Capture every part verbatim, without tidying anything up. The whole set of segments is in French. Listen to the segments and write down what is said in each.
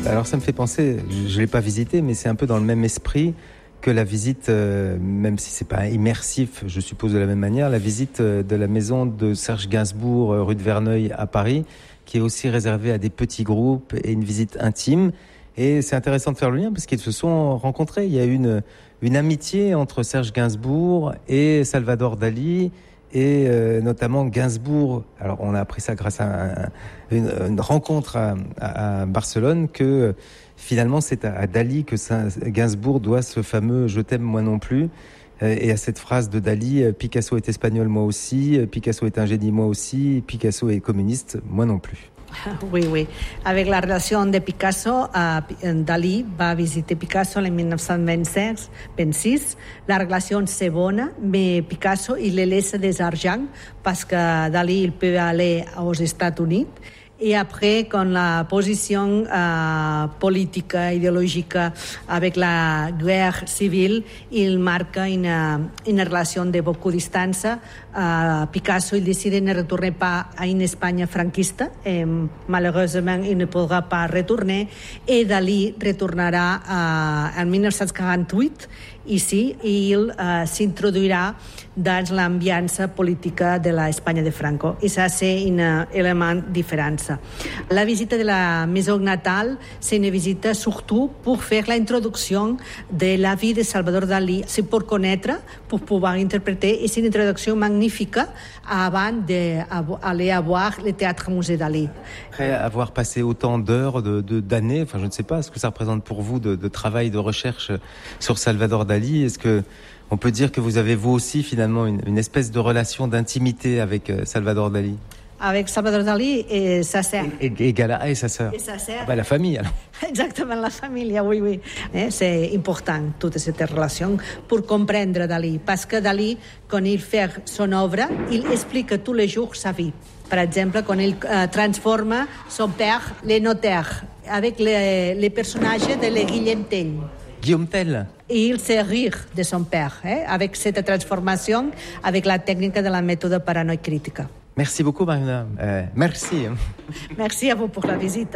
Alors ça me fait penser, je ne l'ai pas visité, mais c'est un peu dans le même esprit que la visite, euh, même si c'est pas immersif, je suppose de la même manière, la visite de la maison de Serge Gainsbourg, rue de Verneuil à Paris, qui est aussi réservée à des petits groupes et une visite intime. Et c'est intéressant de faire le lien parce qu'ils se sont rencontrés. Il y a une, une amitié entre Serge Gainsbourg et Salvador Dali, et euh, notamment Gainsbourg. Alors on a appris ça grâce à un, une, une rencontre à, à, à Barcelone, que finalement c'est à, à Dali que Saint, Gainsbourg doit ce fameux « Je t'aime moi non plus ». Et à cette phrase de Dali, Picasso est espagnol, moi aussi, Picasso est un génie, moi aussi, Picasso est communiste, moi non plus. Oui, oui. Avec la relation de Picasso, uh, Dalí va visiter Picasso en dix-neuf cent vingt-six. La relation c'est bonne, mais Picasso il le laisse des argent parce que Dalí il peut aller aux États-Unis. Et après, quand la position euh, politique, idéologique avec la guerre civile, il marque une, une relation de beaucoup de distance. Euh, Picasso, il décide de ne retourner pas à une Espagne franquiste. Et, malheureusement, il ne pourra pas retourner. Et Dalí retournera euh, en dix-neuf cent quarante-huit. Ici, il uh, s'introduirà dans l'ambiance politique de l'Espagne de Franco. I ça, c'est un élément différent. La visita de la maison natale, c'est une visite surtout pour faire l'introduction de la vie de Salvador Dalí. C'est pour connaître, pour pouvoir interpréter. Et c'est une introduction magnifique avant d'aller voir le théâtre musée Dalí. Après avoir passé autant d'heures, de, de, d'années, enfin je ne sais pas ce que ça représente pour vous de, de travail, de recherche sur Salvador Dalí. Est-ce que on peut dire que vous avez vous aussi finalement une, une espèce de relation d'intimité avec Salvador Dalí? Avec Salvador Dalí et sa sœur. Et, et, et Gala et sa sœur. Et sa sœur. Ah bah, la famille alors. Exactement, la famille, oui, oui. Eh, c'est important, toute cette relation, pour comprendre Dalí. Parce que Dalí, quand il fait son œuvre, il explique tous les jours sa vie. Par exemple, quand il euh, transforme son père, le notaire, avec les, les personnages de le Guillaume Tell. Guillaume Tell. Et il sait rire de son père, eh, avec cette transformation, avec la technique de la méthode paranoïde critique. Merci beaucoup, Mariona. Euh, merci. Merci à vous pour la visite.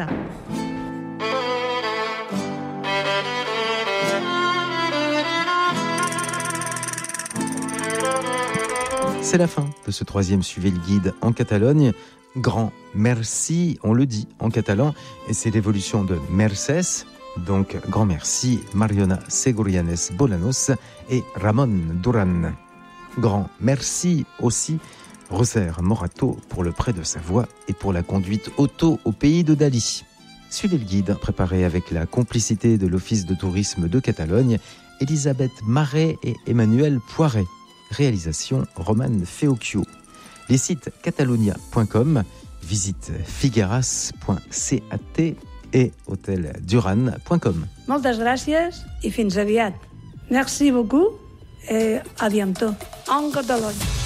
C'est la fin de ce troisième Suivez le guide en Catalogne. Grand merci, on le dit en catalan, et c'est l'évolution de Mercès. Donc, grand merci, Mariona Segurianes Bolanos et Ramon Duran. Grand merci aussi, Roser Morato, pour le prêt de sa voix et pour la conduite auto au pays de Dalí. Suivez le guide, préparé avec la complicité de l'Office de tourisme de Catalogne, Elisabeth Marais et Emmanuel Poiret. Réalisation Romane Feocchio. Les sites catalonia point com, visite figueras point cat et hôtel duran point com. Moltes gràcies i fins aviat. Merci beaucoup et à bientôt. En Catalogne.